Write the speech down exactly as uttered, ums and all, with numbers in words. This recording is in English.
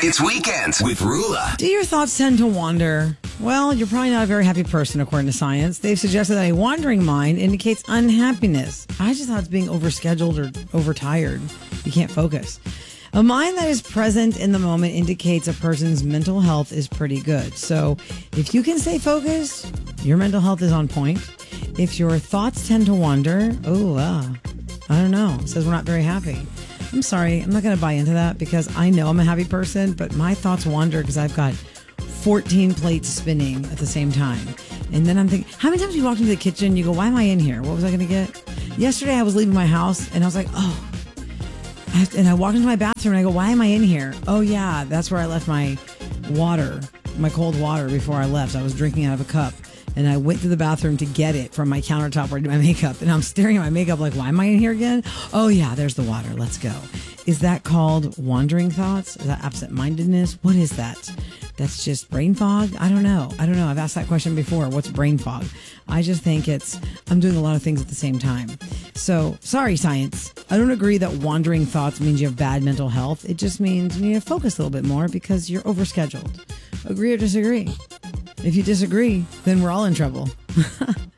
It's Weekends with Rula. Do your thoughts tend to wander? Well, you're probably not a very happy person, according to science. They've suggested that a wandering mind indicates unhappiness. I just thought it's being overscheduled or overtired. You can't focus. A mind that is present in the moment indicates a person's mental health is pretty good. So if you can stay focused, your mental health is on point. If your thoughts tend to wander, oh, uh, I don't know. It says we're not very happy. I'm sorry. I'm not going to buy into that because I know I'm a happy person, but my thoughts wander because I've got fourteen plates spinning at the same time. And then I'm thinking, how many times you walked into the kitchen, you go, why am I in here? What was I going to get? Yesterday I was leaving my house and I was like, oh, I have to, and I walked into my bathroom and I go, why am I in here? Oh yeah, that's where I left my water, my cold water before I left. I was drinking out of a cup. And I went to the bathroom to get it from my countertop where I do my makeup. And I'm staring at my makeup like, why am I in here again? Oh, yeah, there's the water. Let's go. Is that called wandering thoughts? Is that absent-mindedness? What is that? That's just brain fog? I don't know. I don't know. I've asked that question before. What's brain fog? I just think it's, I'm doing a lot of things at the same time. So, sorry, science. I don't agree that wandering thoughts means you have bad mental health. It just means you need to focus a little bit more because you're overscheduled. Agree or disagree? If you disagree, then we're all in trouble.